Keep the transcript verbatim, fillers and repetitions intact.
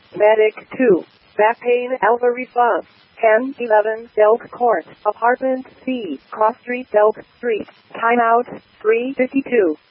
Medic two. Back pain alpha response. ten eleven Delk Court. Apartment C. Cross Street Delk Street. Timeout three fifty-two.